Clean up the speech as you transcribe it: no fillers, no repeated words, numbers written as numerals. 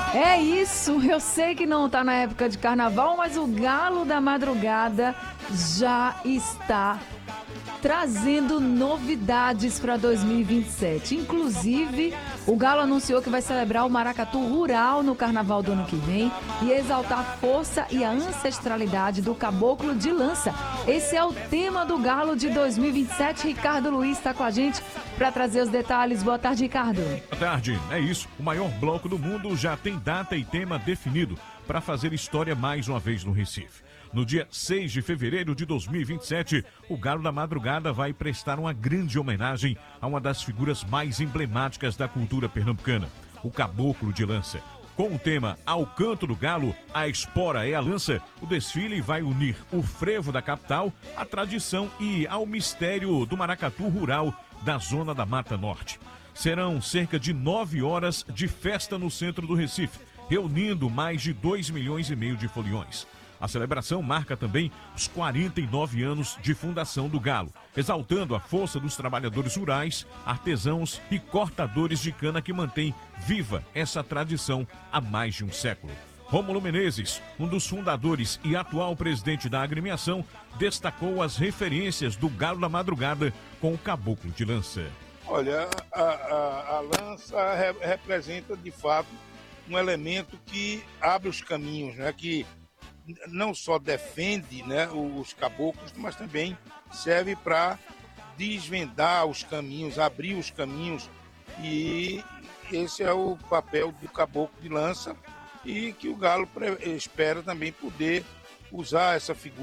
É isso, eu sei que não está na época de carnaval, mas o Galo da Madrugada já está trazendo novidades para 2027. Inclusive, o Galo anunciou que vai celebrar o Maracatu Rural no carnaval do ano que vem e exaltar a força e a ancestralidade do caboclo de lança. Esse é o tema do Galo de 2027. Ricardo Luiz está com a gente para trazer os detalhes. Boa tarde, Ricardo. Boa tarde, é isso. O maior bloco do mundo já tem data e tema definido para fazer história mais uma vez no Recife. No dia 6 de fevereiro de 2027, o Galo da Madrugada vai prestar uma grande homenagem a uma das figuras mais emblemáticas da cultura pernambucana, o Caboclo de Lança. Com o tema Ao Canto do Galo, a espora é a lança, o desfile vai unir o frevo da capital, à tradição e ao mistério do maracatu rural da zona da Mata Norte. Serão cerca de 9 horas de festa no centro do Recife, reunindo mais de 2,5 milhões de foliões. A celebração marca também os 49 anos de fundação do Galo, exaltando a força dos trabalhadores rurais, artesãos e cortadores de cana que mantém viva essa tradição há mais de um século. Rômulo Menezes, um dos fundadores e atual presidente da agremiação, destacou as referências do Galo da Madrugada com o Caboclo de Lança. Olha, a lança representa de fato um elemento que abre os caminhos, né? Que não só defende, né, os caboclos, mas também serve para desvendar os caminhos, abrir os caminhos, e esse é o papel do caboclo de lança, e que o Galo espera também poder usar essa figura